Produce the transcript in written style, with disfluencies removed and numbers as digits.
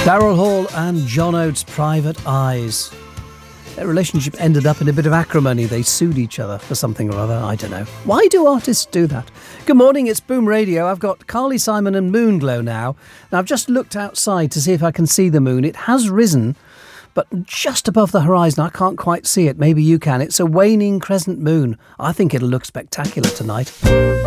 Daryl Hall and John Oates' Private Eyes. Their relationship ended up in a bit of acrimony. They sued each other for something or other. I don't know. Why do artists do that? Good morning, it's Boom Radio. I've got Carly Simon and Moonglow now. Now, I've just looked outside to see if I can see the moon. It has risen, but just above the horizon. I can't quite see it. Maybe you can. It's a waning crescent moon. I think it'll look spectacular tonight.